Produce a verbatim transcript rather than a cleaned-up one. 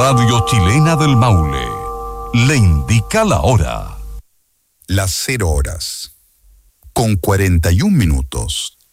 Radio Chilena del Maule le indica la hora. Las cero horas, con cuarenta y un minutos.